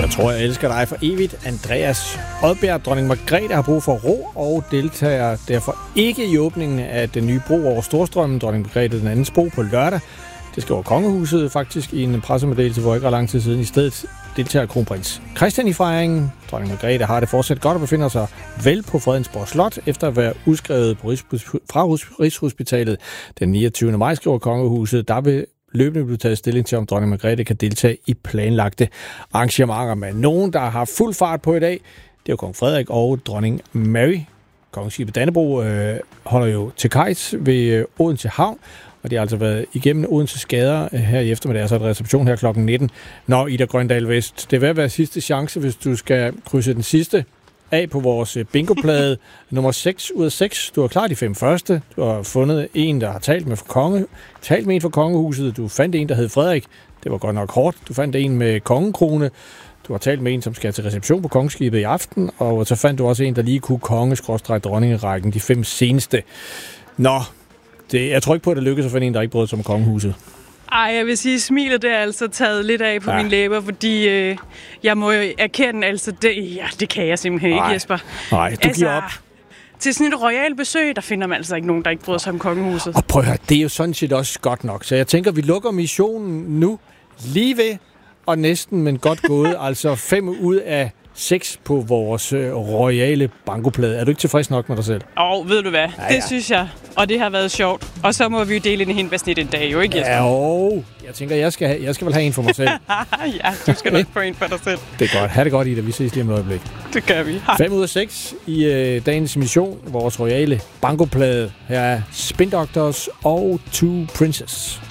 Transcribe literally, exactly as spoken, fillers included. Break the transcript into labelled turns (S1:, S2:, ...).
S1: Jeg tror, jeg elsker dig for evigt. Andreas Odbjerg, dronning Margrethe, har brug for ro og deltager derfor ikke i åbningen af den nye bro over Storstrømmen. Dronning Margrethe den andens bro på lørdag. Det skal over kongehuset faktisk i en pressemeddelelse for ikke ret lang tid siden. I stedet deltager kronprins Christian i fejringen. Dronning Margrethe har det fortsat godt og befinder sig vel på Fredensborg Slot, efter at være udskrevet på Rigs- fra Rigshospitalet den niogtyvende maj, skriver kongehuset. Der vil løbende blive taget stilling til, om dronning Margrethe kan deltage i planlagte arrangementer. Med nogen, der har fuld fart på i dag, det er jo kong Frederik og dronning Mary. Kongeskibet Dannebrog øh, holder jo til kajs ved øh, Odense Havn, og det har altså været igennem Odense Skader øh, her i eftermiddag, så er der reception her klokken nitten. Nå, Ida Grøndal Vest, det vil være sidste chance, hvis du skal krydse den sidste af på vores bingoplade. Nummer seks ud af seks. Du har klaret de fem første. Du har fundet en, der har talt med, for konge, talt med en fra kongehuset. Du fandt en, der hed Frederik. Det var godt nok hårdt. Du fandt en med kongekrone. Du har talt med en, som skal til reception på kongeskibet i aften. Og så fandt du også en, der lige kunne konge-dronningerækken de fem seneste. Nå, det, jeg tror ikke på, at det lykkes at finde en, der ikke brød sig om kongehuset.
S2: Ej, jeg vil sige, at smilet det er altså taget lidt af på ja. mine læber, fordi øh, jeg må jo erkende, altså, det, ja, det kan jeg simpelthen ikke,
S1: Nej.
S2: Jesper.
S1: Nej, du
S2: altså,
S1: giver op.
S2: Til sådan et royalt besøg, der finder man altså ikke nogen, der ikke bryder sig om kongehuset.
S1: Og prøv at høre, det er jo sådan set også godt nok. Så jeg tænker, vi lukker missionen nu, lige ved, og næsten, men godt gået. Altså fem ud af seks på vores øh, royale bankoplade. Er du ikke tilfreds nok med dig selv?
S2: Åh, oh, ved du hvad?
S1: Ja, ja.
S2: Det synes jeg. Og det har været sjovt. Og så må vi jo dele en hindbærsnit en dag, jo ikke, Jesper?
S1: Ja, jo. Jeg tænker, jeg skal, have, jeg skal vel have en for mig selv.
S2: Ja, du skal nok få en for dig selv.
S1: Det er godt. Ha' det godt, Ida. Vi ses lige om et øjeblik.
S2: Det gør vi. Hej.
S1: fem ud af seks i øh, dagens mission. Vores royale bankoplade. Her er Spin Doctors og Two Princes.